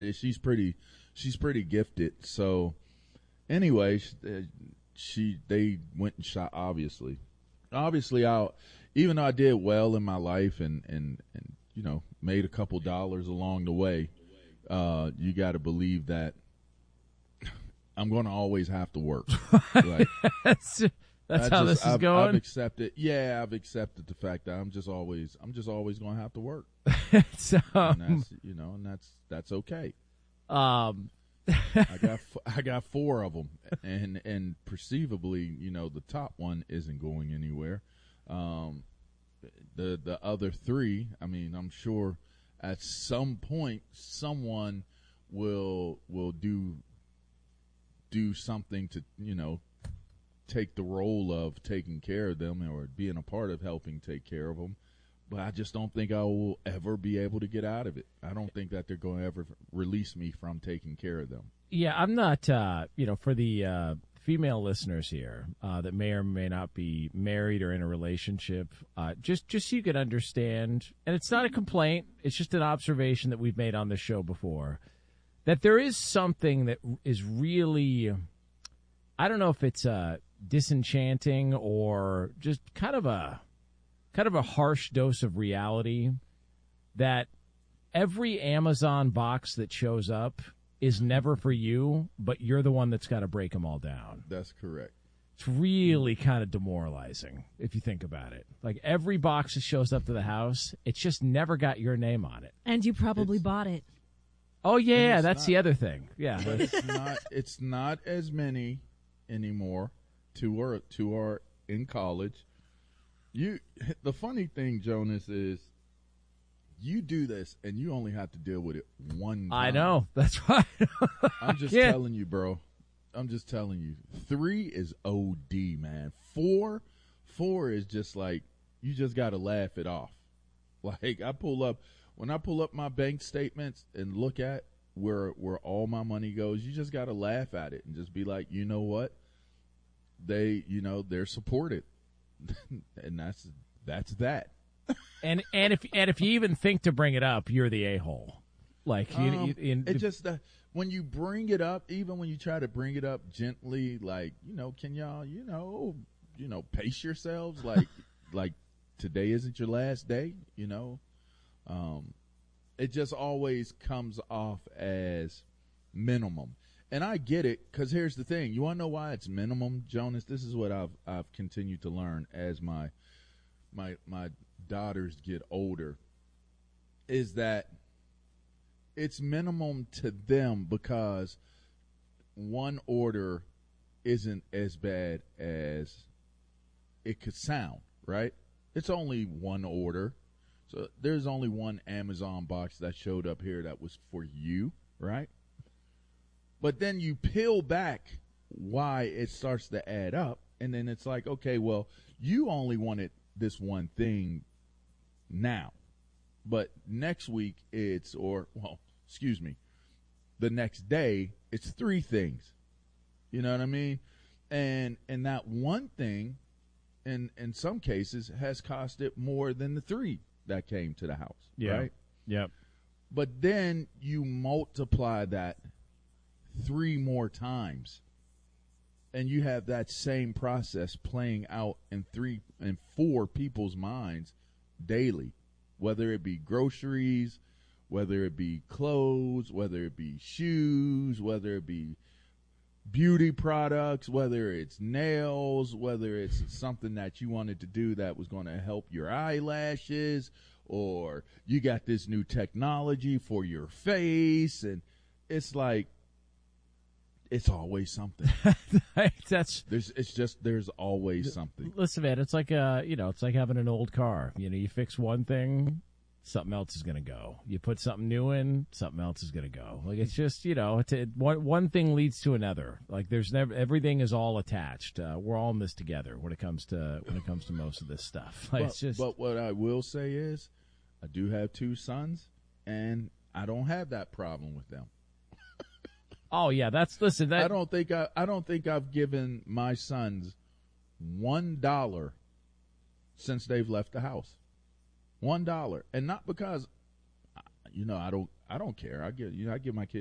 She's pretty gifted. So anyway, they went and shot. Obviously, even though I did well in my life and made a couple dollars along the way, you got to believe that I'm going to always have to work. Like, that's how this is going. I've accepted. Yeah, I've accepted the fact that I'm just always going to have to work. And that's okay. I got four of them, and perceivably, the top one isn't going anywhere. The other three, I mean, I'm sure at some point someone will do something to take the role of taking care of them or being a part of helping take care of them. But I just don't think I will ever be able to get out of it. I don't think that they're going to ever release me from taking care of them. Yeah, I'm not, for the female listeners here that may or may not be married or in a relationship, just so you can understand, and it's not a complaint, it's just an observation that we've made on this show before, that there is something that is really, I don't know if it's disenchanting or just kind of a harsh dose of reality, that every Amazon box that shows up is never for you, but you're the one that's got to break them all down. That's correct. It's really kind of demoralizing if you think about it. Like, every box that shows up to the house, it's just never got your name on it. And you probably bought it. Oh, yeah, that's the other thing. Yeah. It's not as many anymore. Two are in college. The funny thing, Jonas, is you do this and you only have to deal with it one time. I know. That's right. I'm just telling you, bro. I'm just telling you. 3 is OD, man. 4 is just like, you just got to laugh it off. Like, when I pull up my bank statements and look at where all my money goes, you just got to laugh at it and just be like, you know what? They're supported. And that's that. And if you even think to bring it up, you're the a-hole. Like, it just when you bring it up, even when you try to bring it up gently, like, can y'all, pace yourselves, like today isn't your last day, it just always comes off as minimum. And I get it, because here's the thing. You want to know why it's minimum, Jonas? This is what I've continued to learn as my daughters get older, is that it's minimum to them because one order isn't as bad as it could sound, right? It's only one order. So there's only one Amazon box that showed up here that was for you, right? But then you peel back why it starts to add up, and then it's like, okay, well, you only wanted this one thing now, but next week the next day it's 3 things. You know what I mean? And that one thing, in some cases, has cost it more than the 3 that came to the house. Yeah. Right? Yep. But then you multiply that 3 more times, and you have that same process playing out in 3 and 4 people's minds daily, whether it be groceries, whether it be clothes, whether it be shoes, whether it be beauty products, whether it's nails, whether it's something that you wanted to do that was going to help your eyelashes, or you got this new technology for your face, and it's like, it's always something. There's always something. Listen, man, it's like it's like having an old car. You fix one thing, something else is going to go. You put something new in, something else is going to go. Like, it's just, one thing leads to another. Like, there's never, everything is all attached. We're all in this together when it comes to most of this stuff. Like, but what I will say is, I do have 2 sons, and I don't have that problem with them. Oh yeah, I don't think I've given my sons $1 since they've left the house. $1, and not because, I I don't care. I give my kids